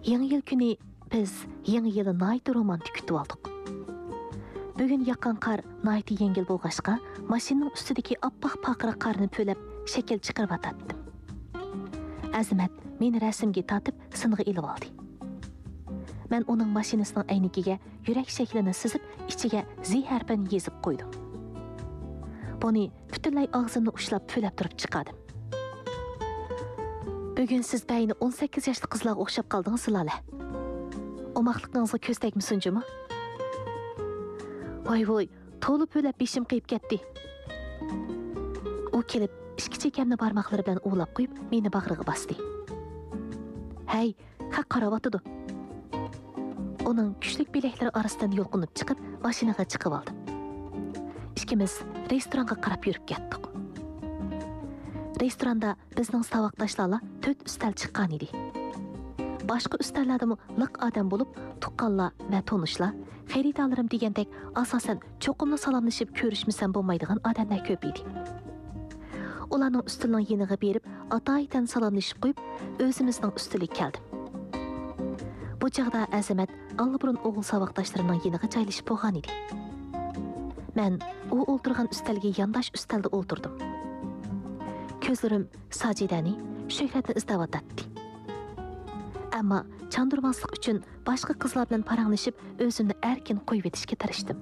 Yangi yil kuni biz yangi yilni nihoyatda romantik kutib oldik. Bugun yoqqan qor nihoyatda yengil bo'lg'ashqa, mashinaning ustidagi oppoq paqira qorni po'lab shakl chiqarib atadi. Azimat meni rasmga tortib sinig'i ilib oldi. Men uning mashinasining aynikiga yurak shaklini sizib, ichiga Z harfini yozib qo'ydim. Buni butunlay og'zimni ushlab po'lab turib chiqardim. Bugun siz bayni 18 yoshli qizlarga o'xshab qoldingiz, Lola. Omoqliqingizga ko'z tegmisinjimi? Voy, to'lib po'lab beshim qiyib ketdi. U kelib, ikki chekamni barmoqlari bilan o'lab qo'yib, meni bag'riga bosdi. Hey, qarayotdi. Uning kuchli bileklari orasidan yo'lqinib chiqib, mashinaga chiqib oldim. Ikkimiz restoranga qarab yurib ketdik. Restoranda bizning saboqdoshlarla 4 ustal chiqqan edi. Boshqa ustallardami liq odam bo'lib, tuqqanlar va tonishlar, xaridorlarim degandek asosan cho'qimli salomlashib ko'rishmasam bo'lmaydigan odamlar ko'p edi. Ularning ustining yeniga berib, atoyidan salomlashib qo'yib, o'zimizning ustiga keldim. Bu chaqda Azimat allburun o'g'il saboqdoshlarining yeniga joylashib bo'lgan edi. Men u o'ltirgan ustalga yondosh ustalda o'ltirdim. Ko'zlarim Sajidani, Shuhratni izlayotdi. Ammo chandurmaslik uchun boshqa qizlar bilan paranglashib, o'zimni erkin qo'yib etishga tirishdim.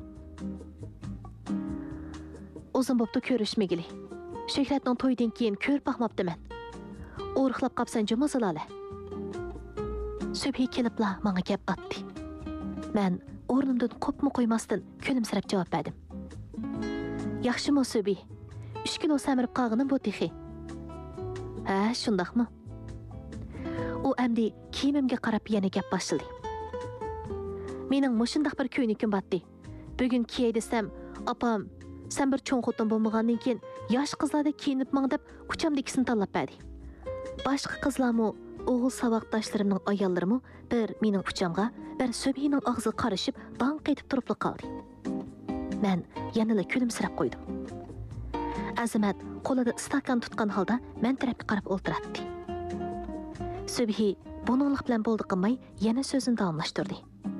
Uzun bo'pti ko'rishmagili. Shuhratning to'ydan keyin ko'rib boqmabdiman. O'riqlab qopsan juma Zilala. Subhi kelibla menga gap atdi. Men o'rnimdan qopmi qo'ymasdan kulimsirab javob berdim. Yaxshimi Subhi? 3 kilo samirib qolganim bu texi. Ha, shundaqmi? U amdi kiyimimga qarab yana gap boshladi. Mening mushundaq bir ko'ynikim batdi. Bugun kiyay desam, opam, sen bir cho'ng xotin bo'lmagandan keyin yosh qizlarda kiyinib mang deb uchamdikisini tanlab berdi. Boshqa qizlarmi, o'g'il saboqdoshlarimning ayollarimi bir mening uchamga, bir Subhining og'ziga qarashib, dong qaytib turib qoldi. Men yanada kulimsirab qo'ydim. Azimat qo'lida stakan tutgan holda men tarafga qarab o'ltiradi. Subhi buninglik bilan bo'ldi qilmay yana so'zini davomlashtirdi.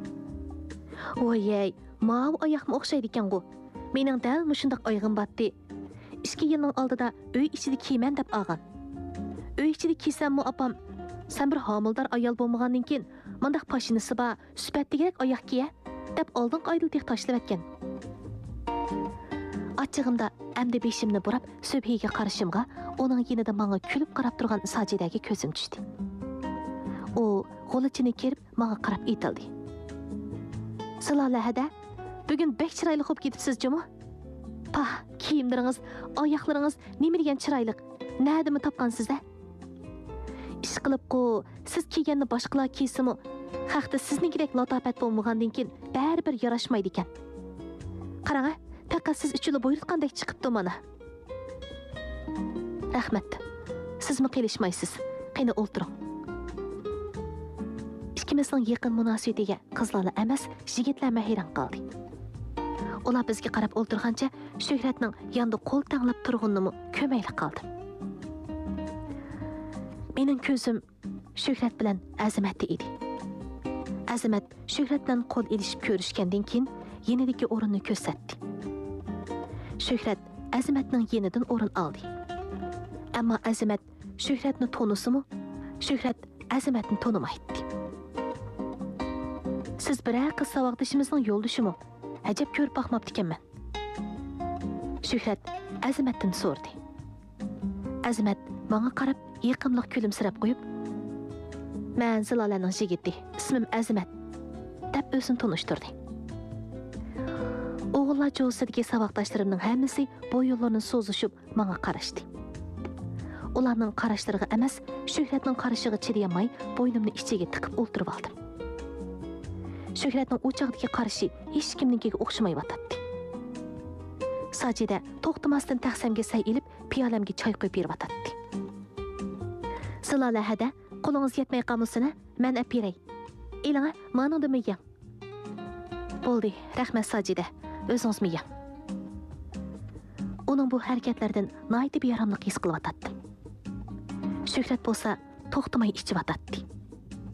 Voy, mau oyoqma o'xshaydi ekan-ku. Mening dal mushundaq oyog'im batdi. 2 yilning oldida uy ichida kiyman deb olgan. Uy ichida kiysammi opam, sen bir homildor ayol bo'lmagandan keyin mundaq pashinasi bor, suhbatdagidek oyoq kiya deb oldin qoidildik tashlab etgan. Achchig'imda amdi beshimni burab Subhiga qarashimga, uning yenida menga kulib qarab turgan Sajidaga ko'zim tushdi. U g'olichini kerib menga qarab aytildi. Silalahada, bugun bek chiroyli xo'p ketibsiz juma? Pah, kiyimlaringiz, oyoqlaringiz nima degan chiroyli. Nədimi topqansizda? Ish qilib-ku, siz kiyganni boshqalar kiysimi, haqda siznikidek latofat bo'lmagandan keyin baribir yarashmaydi ekan. Qarang, faqat siz uchun buyurtgandek chiqibdi mana. Rahmat. Sizmi qilishmaysiz? Qani o'ltiring. Ikkimizning yaqin munosabatiga qizlar emas, yigitlar hayron qoldi. Ular bizga qarab o'ltirgancha Shuhratning yonida qo'l tanglab turganini ko'mayli qoldi. Mening ko'zim Shuhrat bilan Azimatda edi. Azimat Shuhrat bilan qo'l elishib ko'rishgandan keyin yenidagi o'rinni ko'rsatdi. Shuhrat Azimatning yenidan o'rin oldi. Ammo Azimat Shuhratni to'nisimi? Shuhrat Azimatni tonimaydi. Siz bir qiz saboqdishimizning yo'ldishimi? Ajab ko'rib boqmabdi ekanman. Shuhrat Azimatdan so'rdi. Azimat menga qarab yaqinliq kulimsirab qo'yib, "Men Zilolaning yigiti, ismim Azimat" deb o'zini tanishtirdi. O'g'illar jo'sidagi saboqdoshlarimning hammasi bu yo'llarni so'zishib menga qarashdi. Ularning qarashlariga emas, Shuhratning qarashiga chidayolmay, bo'ynimni ichiga tiqib o'ltirib oldim. Shuhratning o'chog'dagi qarashi hech kimnikiga o'xshamayotdi. Sajida to'xtamasdan taxsamga say ilib, piyolamga choy qo'yib beryotdi. Silalahada qo'lingiz yetmay qolmasini, men apiray. Elinga meningda miyang. Bo'ldi, rahmat Sajida. O'zingiz miyang. Uning bu harakatlardan nihoyatda beyaramlik his qilyotdi. Shuhrat bo'lsa to'xtamay ichib yotdi.